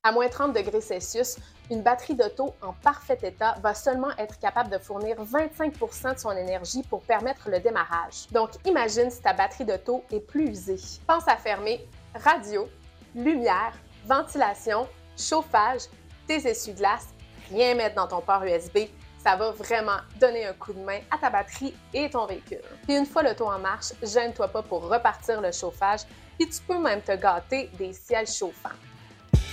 À moins 30 degrés Celsius, une batterie d'auto en parfait état va seulement être capable de fournir 25 de son énergie pour permettre le démarrage. Donc, imagine si ta batterie d'auto est plus usée. Pense à fermer radio, lumière, ventilation, chauffage, tes essuie-glaces, rien mettre dans ton port USB. Ça va vraiment donner un coup de main à ta batterie et ton véhicule. Puis une fois l'auto en marche, gêne-toi pas pour repartir le chauffage, puis tu peux même te gâter des sièges chauffants.